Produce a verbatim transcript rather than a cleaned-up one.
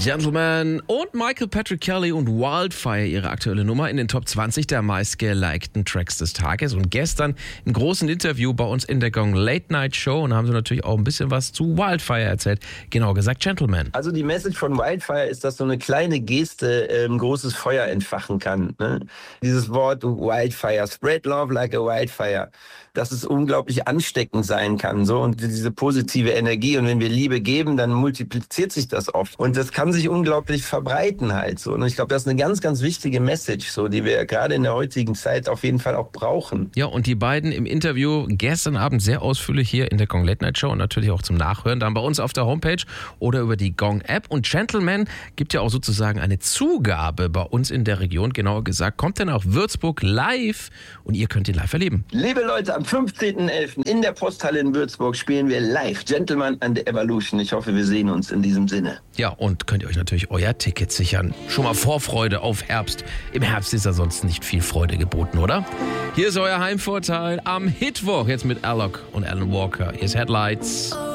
Gentlemen und Michael Patrick Kelly und Wildfire, ihre aktuelle Nummer in den Top zwanzig der meistgelikten Tracks des Tages. Und gestern im großen Interview bei uns in der Gong Late Night Show, und da haben sie natürlich auch ein bisschen was zu Wildfire erzählt. Genauer gesagt Gentlemen. Also die Message von Wildfire ist, dass so eine kleine Geste ein ähm, großes Feuer entfachen kann. Ne? Dieses Wort Wildfire, spread love like a wildfire, dass es unglaublich ansteckend sein kann. So, und diese positive Energie. Und wenn wir Liebe geben, dann multipliziert sich das oft. Und das kann sich unglaublich verbreiten halt. So. Und ich glaube, das ist eine ganz, ganz wichtige Message, so, die wir gerade in der heutigen Zeit auf jeden Fall auch brauchen. Ja, und die beiden im Interview gestern Abend sehr ausführlich hier in der Gong Late Night Show und natürlich auch zum Nachhören dann bei uns auf der Homepage oder über die Gong App. Und Gentleman gibt ja auch sozusagen eine Zugabe bei uns in der Region. Genauer gesagt, kommt dann auch Würzburg live und ihr könnt ihn live erleben. Liebe Leute, am fünfzehnten elften in der Posthalle in Würzburg spielen wir live Gentleman and the Evolution. Ich hoffe, wir sehen uns in diesem Sinne. Ja, und könnt ihr euch natürlich euer Ticket sichern. Schon mal Vorfreude auf Herbst. Im Herbst ist ja sonst nicht viel Freude geboten, oder? Hier ist euer Heimvorteil am Hitwoch, jetzt mit Alok und Alan Walker. Hier ist Headlights.